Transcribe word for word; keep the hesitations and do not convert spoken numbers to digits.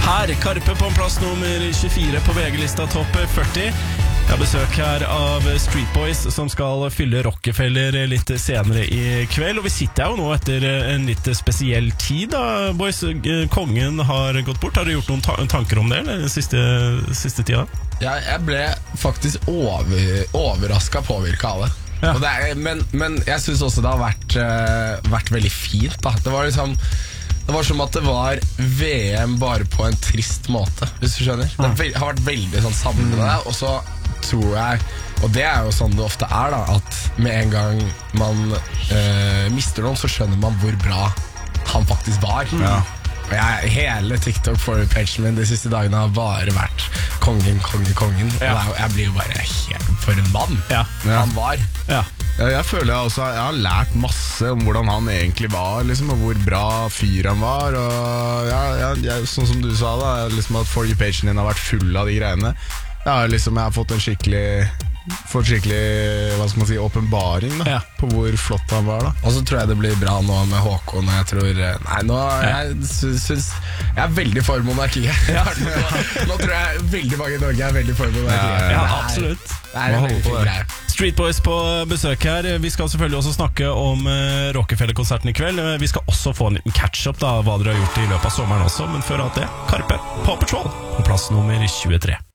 Her, Karpe på en plass nummer tjuefire på V G-lista topp førti. Jeg har besøk her av Street Boys som skal fylle Rockefeller litt senere i kveld. Og vi sitter jo nå etter en litt spesiell tid da, boys. Kongen har gått bort. Har du gjort noen ta tanker om det eller, siste, siste tida? Ja, jeg ble faktisk over, overrasket påvirket av det. Ja. Og det er, men, men jeg synes også det har vært, uh, vært veldig fint da. Det var liksom Det var som at det var V M bare på en trist måte, hvis du skjønner. Det har vært veldig sånn samlende der. Og så tror jeg, og det er jo sånn det ofte er da, at med en gang man uh, mister noen, så skjønner man hvor bra han faktisk var. Ja. Og jeg, hele TikTok for pagen min de siste dagene har bare vært kongen, kongen, kongen. Ja. Og jeg blir jo bare helt for en mann ja. han var. Ja. Jeg, jeg føler jeg også Jeg har lært masse om hvordan han egentlig var liksom, og hvor bra fyr han var og, ja, jeg, jeg, sånn som du sa da liksom at For You-pagen din har vært full av de greiene. Ja, liksom, jeg har fått en skikkelig Fått skikkelig hva skal man si, åpenbaring da, ja. På hvor flott han var da. Og så tror jeg det blir bra nå med Håkon. Jeg tror Nei, nå jeg, synes, jeg er veldig for monarkiet. Ja. nå, nå tror jeg veldig mange i Norge er veldig for monarkiet. Ja, ja, ja, absolutt. Det er en veldig fin greie. Street Boys på besøk her. Vi skal selvfølgelig også snakke om uh, Rockefeller-konserten i kveld. Vi skal også få en liten catch-up da, hva dere har gjort i løpet av sommeren også. Men før alt det, Karpe, Paw Patrol på plass nummer tjuetre.